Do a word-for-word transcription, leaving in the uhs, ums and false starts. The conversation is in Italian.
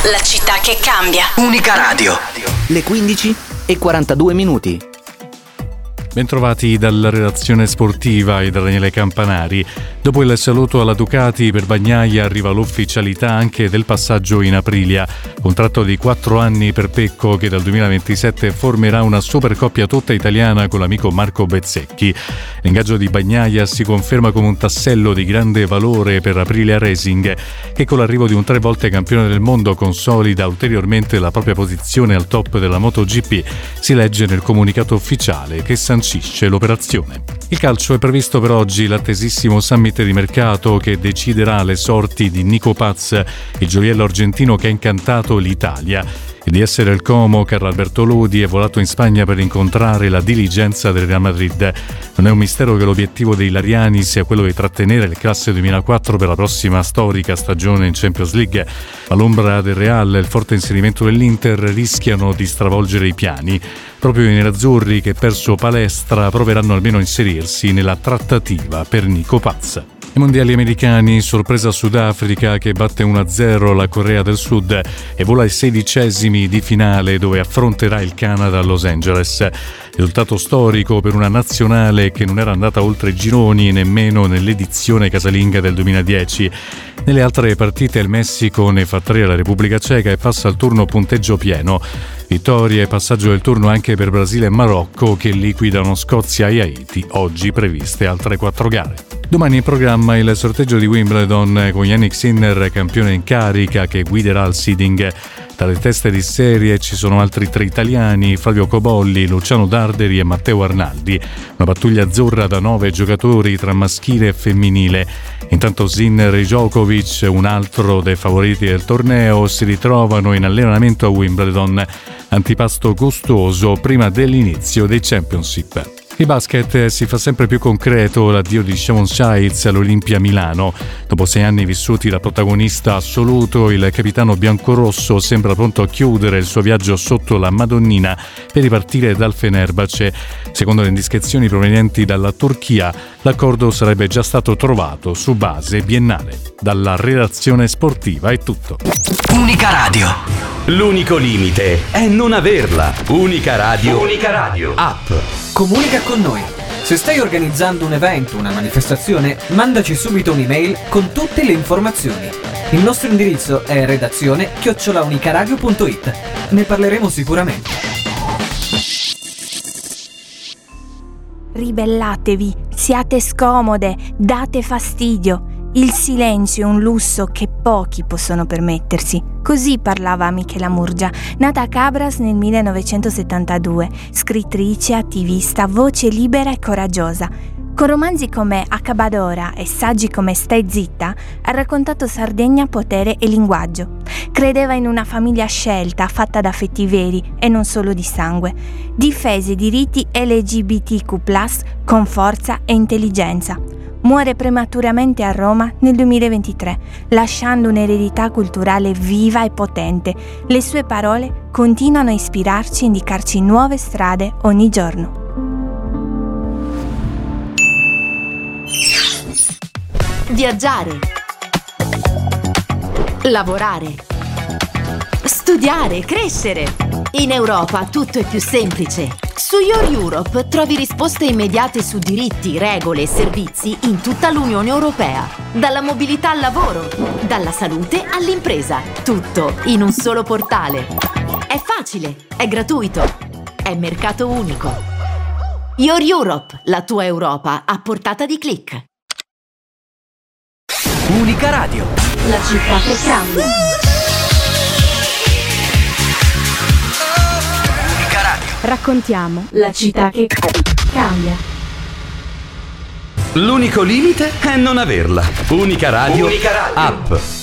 la città che cambia. Unica Radio. Le quindici e quarantadue minuti. Bentrovati dalla redazione sportiva e da Daniele Campanari. Dopo il saluto alla Ducati, per Bagnaia arriva l'ufficialità anche del passaggio in Aprilia. Contratto di quattro anni per Pecco, che dal duemilaventisette formerà una supercoppia tutta italiana con l'amico Marco Bezzecchi. L'ingaggio di Bagnaia si conferma come un tassello di grande valore per Aprilia Racing, che con l'arrivo di un tre volte campione del mondo consolida ulteriormente la propria posizione al top della MotoGP, si legge nel comunicato ufficiale che sancisce l'operazione. Il calcio è previsto per oggi l'attesissimo summit di mercato che deciderà le sorti di Nico Paz, il gioiello argentino che ha incantato l'Italia. E di essere il Como, Carlo Alberto Lodi è volato in Spagna per incontrare la dirigenza del Real Madrid. Non è un mistero che l'obiettivo dei Lariani sia quello di trattenere il classe duemilaquattro per la prossima storica stagione in Champions League. All'ombra del Real e il forte inserimento dell'Inter rischiano di stravolgere i piani. Proprio i nerazzurri, che perso palestra, proveranno almeno a inserirsi nella trattativa per Nico Paz. I mondiali americani, sorpresa Sudafrica che batte uno a zero la Corea del Sud e vola ai sedicesimi di finale dove affronterà il Canada a Los Angeles. Risultato storico per una nazionale che non era andata oltre i gironi nemmeno nell'edizione casalinga del duemiladieci. Nelle altre partite il Messico ne fa tre alla Repubblica Ceca e passa al turno punteggio pieno. Vittorie e passaggio del turno anche per Brasile e Marocco che liquidano Scozia e Haiti, oggi previste altre quattro gare. Domani in programma il sorteggio di Wimbledon con Jannik Sinner, campione in carica, che guiderà il seeding. Tra le teste di serie ci sono altri tre italiani, Flavio Cobolli, Luciano Darderi e Matteo Arnaldi. Una pattuglia azzurra da nove giocatori tra maschile e femminile. Intanto Sinner e Djokovic, un altro dei favoriti del torneo, si ritrovano in allenamento a Wimbledon. Antipasto gustoso prima dell'inizio dei Championship. Il basket si fa sempre più concreto l'addio di Shavon Shields all'Olimpia Milano. Dopo sei anni vissuti da protagonista assoluto, il capitano biancorosso sembra pronto a chiudere il suo viaggio sotto la Madonnina per ripartire dal Fenerbahce. Secondo le indiscrezioni provenienti dalla Turchia, l'accordo sarebbe già stato trovato su base biennale. Dalla redazione sportiva è tutto. Unica Radio. L'unico limite è non averla. Unica Radio. Unica Radio. App. Comunica con noi. Se stai organizzando un evento, una manifestazione, mandaci subito un'email con tutte le informazioni. Il nostro indirizzo è redazione chiocciola unicaradio punto it. Ne parleremo sicuramente. Ribellatevi, siate scomode, date fastidio. Il silenzio è un lusso che pochi possono permettersi. Così parlava Michela Murgia, nata a Cabras nel millenovecentosettantadue, scrittrice, attivista, voce libera e coraggiosa. Con romanzi come Accabadora e saggi come Stai zitta, ha raccontato Sardegna, potere e linguaggio. Credeva in una famiglia scelta, fatta da affetti veri e non solo di sangue. Difese i diritti L G B T Q plus, con forza e intelligenza. Muore prematuramente a Roma nel duemilaventitré, lasciando un'eredità culturale viva e potente. Le sue parole continuano a ispirarci e indicarci nuove strade ogni giorno. Viaggiare, lavorare, studiare, crescere. In Europa tutto è più semplice. Su Your Europe trovi risposte immediate su diritti, regole e servizi in tutta l'Unione Europea. Dalla mobilità al lavoro, dalla salute all'impresa. Tutto in un solo portale. È facile, è gratuito, è mercato unico. Your Europe, la tua Europa a portata di click. Unica Radio. La città che cambia. Unica Radio. Raccontiamo la città che cambia. L'unico limite è non averla. Unica Radio. Unica Radio. App.